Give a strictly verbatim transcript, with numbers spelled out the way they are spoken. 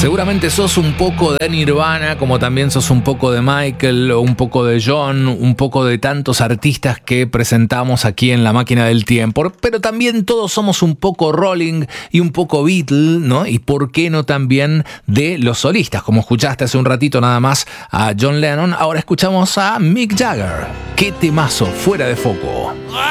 Seguramente sos un poco de Nirvana, como también sos un poco de Michael, o un poco de John, un poco de tantos artistas que presentamos aquí en La Máquina del Tiempo. Pero también todos somos un poco Rolling y un poco Beatle, ¿no? Y por qué no también de los solistas, como escuchaste hace un ratito nada más a John Lennon. Ahora escuchamos a Mick Jagger. ¡Qué temazo! Fuera de foco.